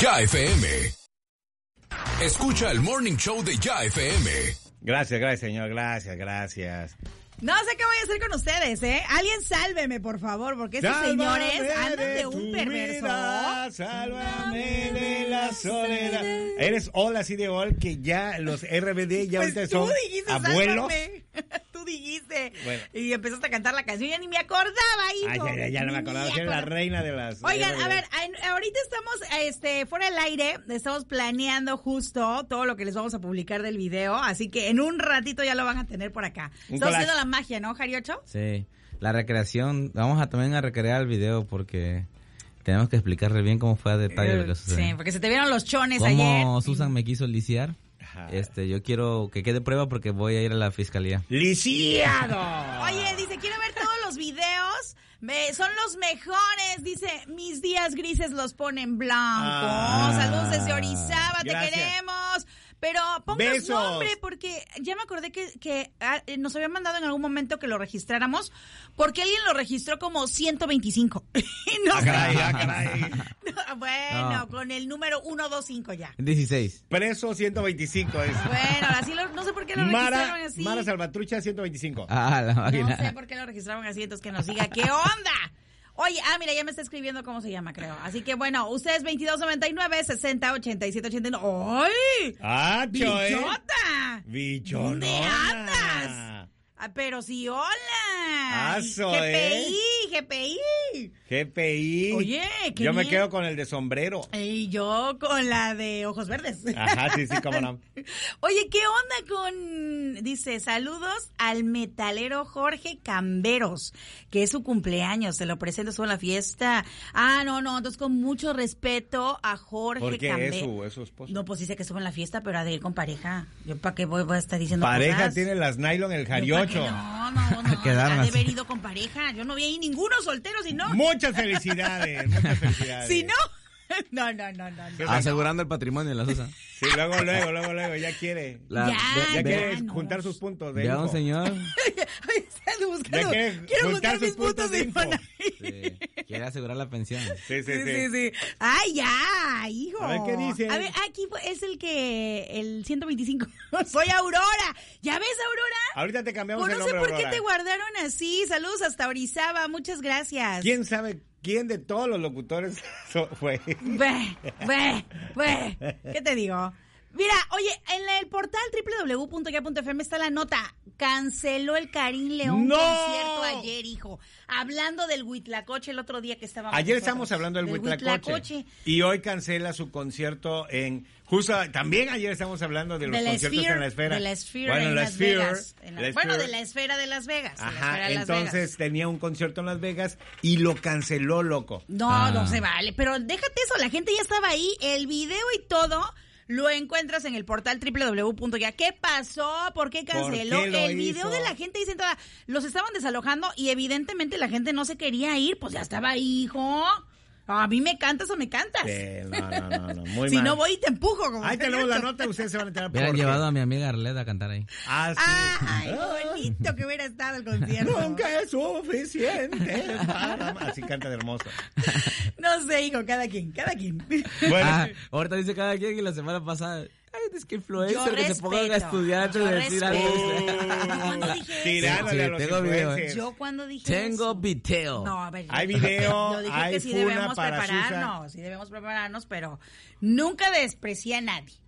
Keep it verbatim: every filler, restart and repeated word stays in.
Ya F M. Escucha el Morning Show de Ya F M. Gracias, gracias, señor. Gracias, gracias. No sé qué voy a hacer con ustedes, ¿eh? Alguien sálveme, por favor, porque estos Sálvame señores andan de, de un tu perverso. vida, sálvame de la soledad. Eres all así de all que ya los R B D ya Pues ahorita tú son dijiste, abuelos. sálvame. Tú dijiste. Bueno. Y empezaste a cantar la canción. Ya ni me acordaba, hijo. Ay, ya, ya, ya no me Ni acordaba. me Que era la acordaba. reina de las Oigan, R B D. a ver, a- ahorita estamos este, fuera del aire, estamos planeando justo todo lo que les vamos a publicar del video, así que en un ratito ya lo van a tener por acá. Un Estamos collage. haciendo la magia, ¿no, Jariocho? Sí, la recreación, vamos a también a recrear el video porque tenemos que explicarle bien cómo fue a detalle lo que sucedió. Sí, porque se te vieron los chones ayer. Como Susan me quiso lisiar, Ajá. este, yo quiero que quede prueba porque voy a ir a la fiscalía. ¡Lisiado! Oye, dice, quiero ver todos los videos. Me- son los mejores. Dice, mis días grises los ponen blanco. Ah. Saludos desde Orizaba, te Gracias. queremos. Pero ponga su Besos. nombre porque ya me acordé que, que ah, eh, nos habían mandado en algún momento que lo registráramos porque alguien lo registró como ciento veinticinco. Y no Ah, sé. caray, ah, caray. No, bueno, No. con el número ciento veinticinco ya. dieciséis. Preso ciento veinticinco es. Bueno, así lo, no sé por qué lo registraron Mara, así. Mara Salvatrucha ciento veinticinco. Ah, la No máquina. sé por qué lo registraron así, entonces que nos diga qué onda. Oye, ah, mira, ya me está escribiendo cómo se llama, creo. Así que bueno, ustedes veintidós noventa y nueve, sesenta, ochenta y siete, ochenta y nueve. ¡Ay! ¡Ah, cho, eh! ¡Bichota! ¡Bichonona! ¿Dónde andas? Ah, pero sí, hola. Aso, G P I, ¿eh? G P I. G P I. Oye, qué Yo me bien. quedo con el de sombrero. Y yo con la de ojos verdes. Ajá, sí, sí, cómo no. Oye, ¿qué onda con...? Dice, saludos al metalero Jorge Camberos, que es su cumpleaños, se lo presento, estuvo en la fiesta. Ah, no, no, entonces con mucho respeto a Jorge ¿Por qué es Camberos. su, es su esposo? No, pues dice que estuvo en la fiesta, pero a de ir con pareja. Yo para qué voy, voy a estar diciendo Pareja cosas. tiene las nylon el Yo, ¿pa' jariocho. qué? No, no, no, Quedaron ha de así. haber ido con pareja. Yo no vi ahí ninguno soltero, si no... Muchas felicidades, muchas felicidades. Si no... No, no, no, no. no. Asegurando el patrimonio de la Susan. Sí, luego, luego, luego, luego, ya quiere. La- Ya, ve- Ya ve- quiere no. juntar sus puntos de Ve a un info. señor, Ay, ando buscando. Ya quiere Quiero juntar juntar sus mis puntos puntos de de info. Infonavit. sí, quiere asegurar la pensión. Sí, sí, Sí, sí. sí, sí. Ay, ya, hijo. A ver, ¿qué dice? A ver, aquí fue- es el que, el ciento veinticinco. Soy Aurora. ¿Ya ves, Aurora? Ahorita te cambiamos O el no sé nombre, por qué Aurora. te guardaron así. Saludos hasta Orizaba. Muchas gracias. ¿Quién sabe quién de todos los locutores so- fue? Ve, ve, ve. ¿Qué te digo? Mira, oye, en el portal doble u doble u doble u punto ya punto f m está la nota. Canceló el Karim León ¡No! concierto ayer, hijo. Hablando del Huitlacoche el otro día que estábamos Ayer nosotros. estamos hablando del Huitlacoche. Y hoy cancela su concierto en... Justo, también ayer estamos hablando de los de la conciertos Sphere, en la esfera. de la Sphere bueno, en la Las Sphere, Vegas. En la- la bueno, Sphere. de la esfera de Las Vegas. de la esfera Ajá, de Las entonces Vegas. tenía un concierto en Las Vegas y lo canceló, loco. No, Ah. no se vale. Pero déjate eso, la gente ya estaba ahí. El video y todo lo encuentras en el portal doble u doble u doble u punto ya. ¿Qué pasó? ¿Por qué canceló? ¿Por qué lo el video hizo? de la gente ahí sentada. Los estaban desalojando y evidentemente la gente no se quería ir. Pues ya estaba ahí, hijo. A mí me cantas o me cantas. Sí, no, no, no, no, muy si mal. no voy y te empujo. Como Ahí te tenemos la canto. nota, ustedes se van a enterar por Hubieran qué. llevado a mi amiga Arleda a cantar ahí. Ah, sí. Ay, bonito que hubiera estado el concierto. Nunca es suficiente para... Así canta de hermoso. No sé, hijo, cada quien, cada quien. Bueno, Ah, ahorita dice cada quien y la semana pasada, ay, es que Yo influencer que se pongan a respeto, estudiar antes yo de decir algo. respeto. ¿Cuándo dije eso? tirándole Sí, a los tengo video, influencers. Yo cuando dije Tengo eso. video. No, a ver. Hay yo- video, Yo dije hay que sí funa debemos para prepararnos, sí debemos prepararnos, pero nunca desprecié a nadie.